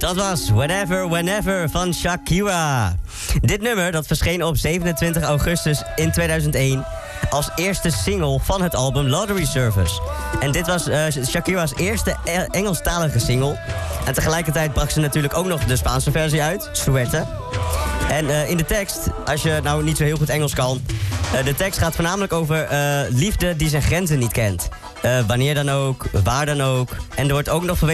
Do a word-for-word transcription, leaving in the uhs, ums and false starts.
Dat was Whenever, Whenever van Shakira. Dit nummer dat verscheen op zevenentwintig augustus in tweeduizend één... als eerste single van het album Lottery Service. En dit was uh, Shakira's eerste Engelstalige single. En tegelijkertijd bracht ze natuurlijk ook nog de Spaanse versie uit, Suerte. En uh, in de tekst, als je nou niet zo heel goed Engels kan... Uh, de tekst gaat voornamelijk over uh, liefde die zijn grenzen niet kent. Uh, wanneer dan ook, waar dan ook. En er wordt ook nog verwezen